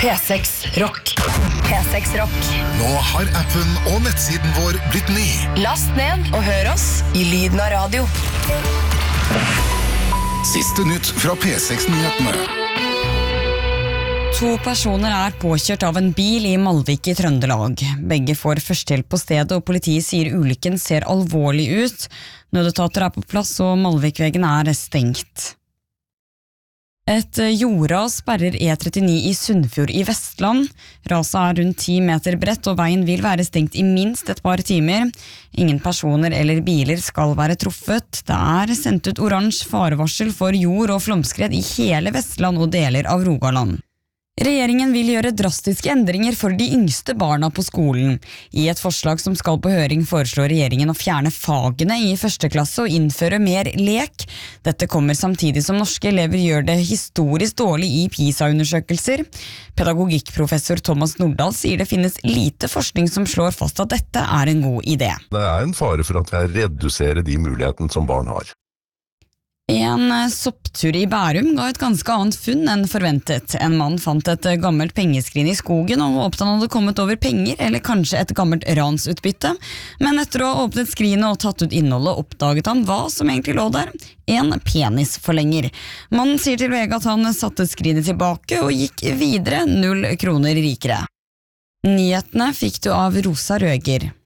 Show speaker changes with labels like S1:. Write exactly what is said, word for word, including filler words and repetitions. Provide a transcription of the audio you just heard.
S1: P seks Rock. P seks Rock.
S2: Nå har appen og nettsiden vår blitt ny.
S1: Last ned og hør oss i lyden av radio.
S2: Siste nytt fra P seks-nyhetene.
S3: To personer er påkjørt av en bil i Malvik i Trøndelag. Begge får førstehjelp på stedet, og politiet sier ulykken ser alvorlig ut. Nødetater er på plass, og Malvikvegen er stengt. Et jordras sperrer E trettini i Sunnfjord i Vestland. Raset er rundt ti meter bredt, og veien vil være stengt i minst et par timer. Ingen personer eller biler skal være truffet. Det er sendt ut oransje farevarsel for jord- og flomskred i hele Vestland og deler av Rogaland. Regjeringen vil gjøre drastiske endringer for de yngste barna på skolen. I et forslag som skal på høring foreslår regjeringen å fjerne fagene i første klasse og innføre mer lek. Dette kommer samtidig som norske elever gjør det historisk dårlig i PISA-undersøkelser. Pedagogikkprofessor Thomas Nordahl sier det finnes lite forskning som slår fast at dette er en god idé.
S4: Det er en fare for at jeg reduserer de mulighetene som barn har.
S3: En sopptur i Bærum ga et ganske annet funn enn forventet. En mann fant et gammelt pengeskrin i skogen og håpet han hadde kommet over penger, eller kanskje et gammelt ransutbytte. Men etter å ha åpnet skrinet og tatt ut innholdet, oppdaget han hva som egentlig lå der. En penisforlenger. Mannen sier til V G at han satte skrinet tilbake og gikk videre, null kroner rikere. Nyhetene fikk du av Rosa Røger.